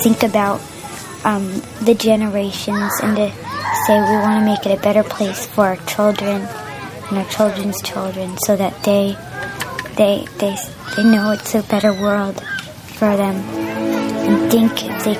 think about the generations and to say we want to make it a better place for our children and our children's children, so that they know it's a better world for them, and think if they